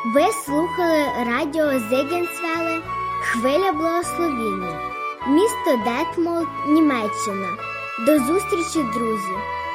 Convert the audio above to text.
Ви слухали радіо Зиггенсвелле «Хвиля благословіння», місто Детмольд, Німеччина. До зустрічі, друзі!